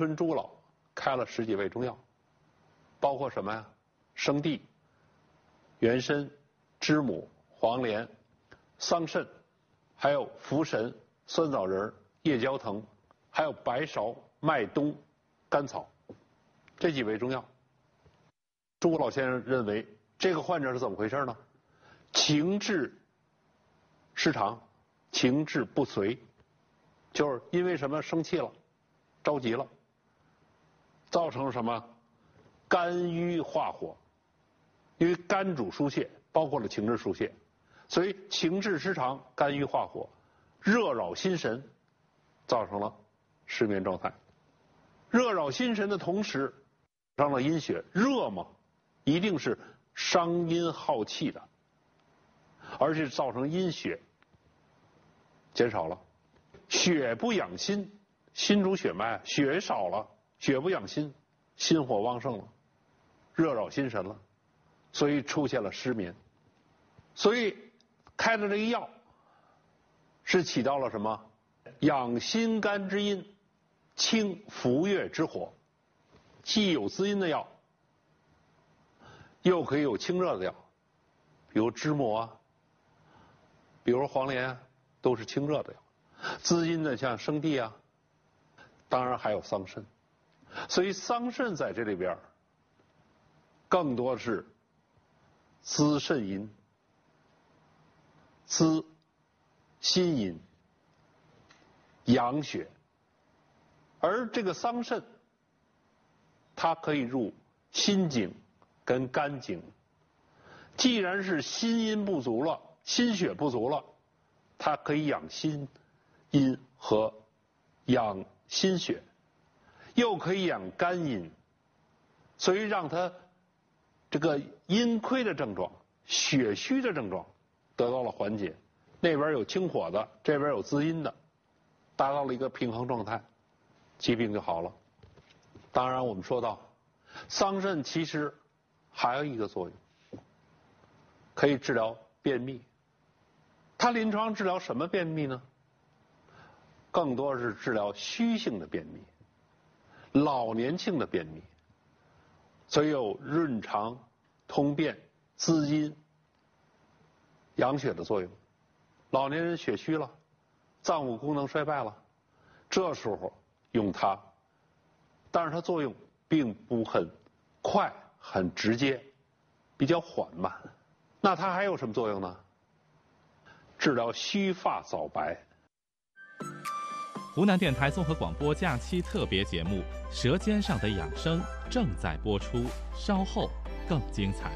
春朱老开了10几味中药，包括什么呀？生地、原参、知母、黄连、桑葚，还有茯神、酸枣仁、夜交藤，还有白芍、麦冬、甘草，这几味中药。朱老先生认为这个患者是怎么回事呢？情志失常，情志不遂，就是因为什么生气了，着急了，造成什么肝郁化火，因为肝主疏泄，包括了情志疏泄，所以情志失常，肝郁化火，热扰心神，造成了失眠状态。热扰心神的同时，伤了阴血，热嘛，一定是伤阴耗气的，而且造成阴血减少了。血不养心，心主血脉，血少了，血不养心，心火旺盛了，热扰心神了，所以出现了失眠。所以开的这个药是起到了什么？养心肝之阴，清浮越之火，既有滋阴的药，又可以有清热的药，比如知母啊，比如黄连啊，都是清热的药。滋阴的像生地啊，当然还有桑葚。所以桑葚在这里边更多是滋肾阴、滋心阴、养血，而这个桑葚它可以入心经跟肝经。既然是心阴不足了，心血不足了，它可以养心阴和养心血，又可以养肝阴，所以让它这个阴亏的症状、血虚的症状得到了缓解。那边有清火的，这边有滋阴的，达到了一个平衡状态，疾病就好了。当然我们说到桑葚其实还有一个作用，可以治疗便秘。它临床治疗什么便秘呢？更多是治疗虚性的便秘、老年性的便秘，所以有润肠、通便、滋阴、养血的作用。老年人血虚了，脏腑功能衰败了，这时候用它，但是它作用并不很快、很直接，比较缓慢。那它还有什么作用呢？治疗须发早白。 湖南电台综合广播假期特别节目《舌尖上的养生》正在播出，稍后更精彩。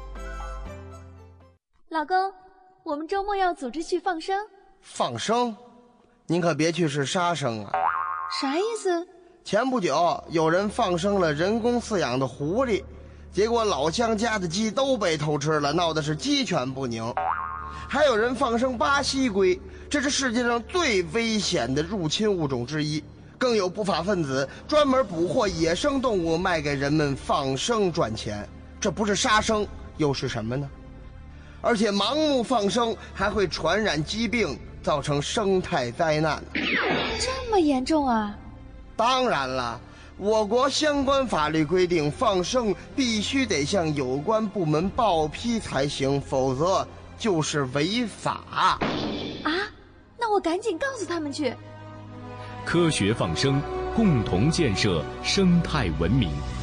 老公，我们周末要组织去放生。 放生？您可别去是杀生啊！ 啥意思？ 前不久有人放生了人工饲养的狐狸，结果老乡家的鸡都被偷吃了，闹得是鸡犬不宁。还有人放生巴西龟，这是世界上最危险的入侵物种之一。更有不法分子专门捕获野生动物卖给人们放生赚钱，这不是杀生又是什么呢？而且盲目放生还会传染疾病，造成生态灾难。 这么严重啊？ 当然了，我国相关法律规定，放生必须得向有关部门报批才行，否则就是违法。 啊？那我赶紧告诉他们去。 科学放生，共同建设生态文明。